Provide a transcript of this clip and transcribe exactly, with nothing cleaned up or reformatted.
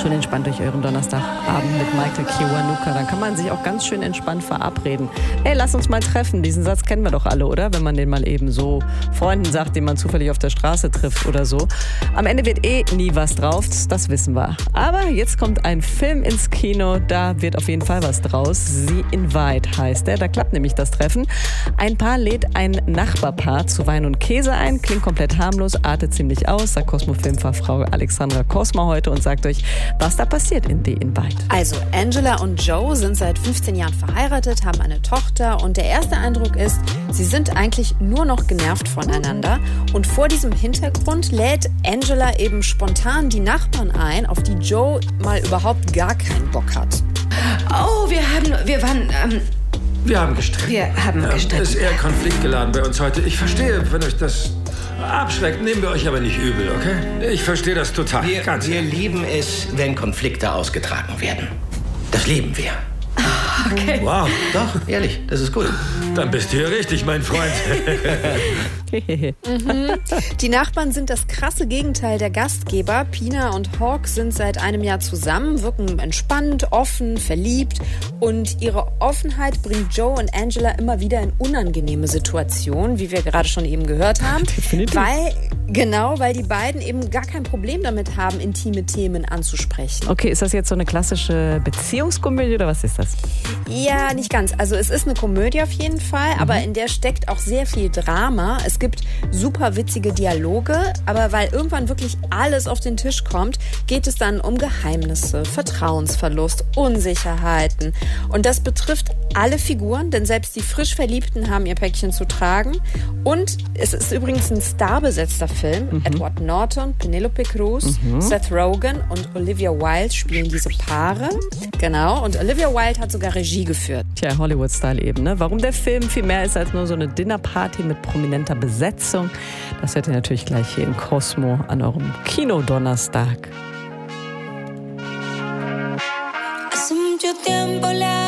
schön entspannt durch euren Donnerstagabend mit Michael Kiwanuka. Dann kann man sich auch ganz schön entspannt verabreden. Ey, lass uns mal treffen. Diesen Satz kennen wir doch alle, oder? Wenn man den mal eben so Freunden sagt, den man zufällig auf der Straße trifft oder so. Am Ende wird eh nie was drauf, das wissen wir. Aber jetzt kommt ein Film ins Kino, da wird auf jeden Fall was draus. The Invite heißt der. Da klappt nämlich das Treffen. Ein Paar lädt ein Nachbarpaar zu Wein und Käse ein. Klingt komplett harmlos, artet ziemlich aus, sagt Cosmo-Filmfachfrau Alexandra Kosma heute und sagt euch, was da passiert in The Invite. Also, Angela und Joe sind seit fünfzehn Jahren verheiratet, haben eine Tochter und der erste Eindruck ist, sie sind eigentlich nur noch genervt voneinander. Und vor diesem Hintergrund lädt Angela eben spontan die Nachbarn ein, auf die Joe mal überhaupt gar keinen Bock hat. Oh, wir haben, wir waren, ähm, Wir haben gestritten. wir haben Ähm, gestritten. ist eher konfliktgeladen bei uns heute. Ich verstehe, wenn euch das abschreckt, nehmen wir euch aber nicht übel, okay? Ich verstehe das total. Wir, Ganz wir lieben es, wenn Konflikte ausgetragen werden. Das lieben wir. Okay. Wow, Doch, ehrlich, das ist gut. dann bist du hier richtig, mein Freund. Die Nachbarn sind das krasse Gegenteil der Gastgeber. Pina und Hawk sind seit einem Jahr zusammen, wirken entspannt, offen, verliebt. Und ihre Offenheit bringt Joe und Angela immer wieder in unangenehme Situationen, wie wir gerade schon eben gehört haben. Definitiv. Weil, genau, weil die beiden eben gar kein Problem damit haben, intime Themen anzusprechen. Okay, ist das jetzt so eine klassische Beziehungskomödie oder was ist das? Ja, nicht ganz. Also es ist eine Komödie auf jeden Fall, aber in der steckt auch sehr viel Drama. Es gibt super witzige Dialoge, aber weil irgendwann wirklich alles auf den Tisch kommt, geht es dann um Geheimnisse, Vertrauensverlust, Unsicherheiten. Und das betrifft alle Figuren, denn selbst die frisch Verliebten haben ihr Päckchen zu tragen. Und es ist übrigens ein starbesetzter Film. Mhm. Edward Norton, Penelope Cruz, mhm. Seth Rogen und Olivia Wilde spielen diese Paare. Genau, und Olivia Wilde hat sogar Regie geführt. Tja, Hollywood-Style eben, ne? Warum der Film viel mehr ist als nur so eine Dinnerparty mit prominenter Besetzung, das hört ihr natürlich gleich hier in Cosmo an eurem Kino-Donnerstag. Hace mucho tiempo la